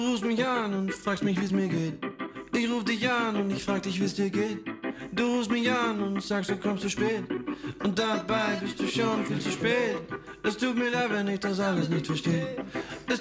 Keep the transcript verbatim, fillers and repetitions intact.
Du rufst mich an und fragst mich, wie es mir geht. Ich ruf dich an und ich frag dich, wie es dir geht. Du rufst mich an und sagst, du kommst zu spät. Und dabei bist du schon viel zu spät. Es tut mir leid, wenn ich das alles nicht verstehe.